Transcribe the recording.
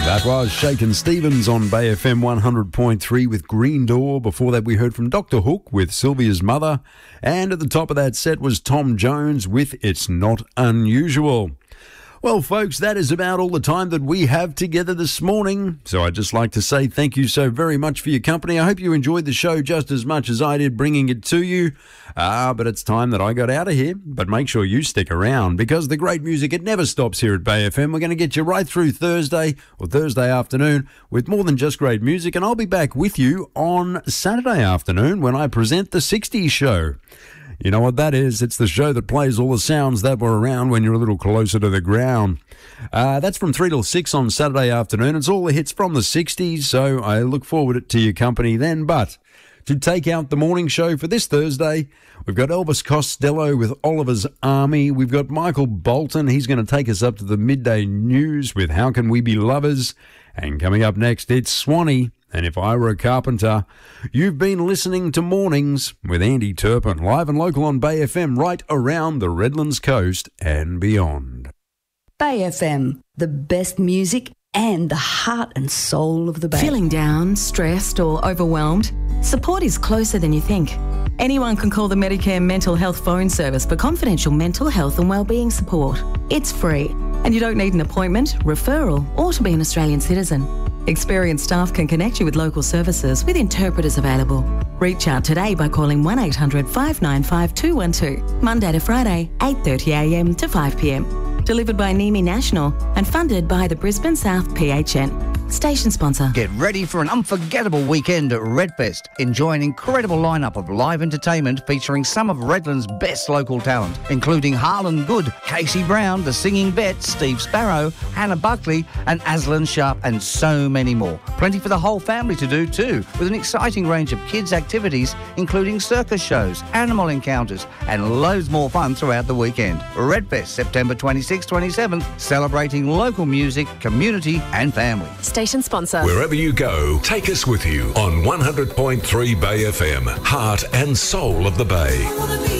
That was Shakin' Stevens on Bay FM 100.3 with Green Door. Before that, we heard from Dr. Hook with Sylvia's Mother. And at the top of that set was Tom Jones with It's Not Unusual. Well, folks, that is about all the time that we have together this morning. So I'd just like to say thank you so very much for your company. I hope you enjoyed the show just as much as I did bringing it to you. But it's time that I got out of here. But make sure you stick around because the great music, it never stops here at Bay FM. We're going to get you right through Thursday afternoon with more than just great music. And I'll be back with you on Saturday afternoon when I present the 60s show. You know what that is? It's the show that plays all the sounds that were around when you're a little closer to the ground. That's from 3 till 6 on Saturday afternoon. It's all the hits from the 60s, so I look forward to your company then. But to take out the morning show for this Thursday, we've got Elvis Costello with Oliver's Army. We've got Michael Bolton. He's going to take us up to the midday news with How Can We Be Lovers? And coming up next, it's Swanee. And If I Were a Carpenter. You've been listening to Mornings with Andy Turpin, live and local on Bay FM, right around the Redlands coast and beyond. Bay FM, the best music and the heart and soul of the Bay. Feeling down, stressed or overwhelmed? Support is closer than you think. Anyone can call the Medicare Mental Health Phone Service for confidential mental health and wellbeing support. It's free, and you don't need an appointment, referral, or to be an Australian citizen. Experienced staff can connect you with local services with interpreters available. Reach out today by calling 1800 595 212, Monday to Friday, 8:30am to 5pm. Delivered by NIMI National and funded by the Brisbane South PHN. Station sponsor. Get ready for an unforgettable weekend at Redfest. Enjoy an incredible lineup of live entertainment featuring some of Redland's best local talent, including Harlan Good, Casey Brown, The Singing Vet, Steve Sparrow, Hannah Buckley, and Aslan Sharp, and so many more. Plenty for the whole family to do too, with an exciting range of kids' activities, including circus shows, animal encounters, and loads more fun throughout the weekend. Redfest, September 26th, 27th, celebrating local music, community, and family. Station sponsor. Wherever you go, take us with you on 100.3 Bay FM, heart and soul of the Bay.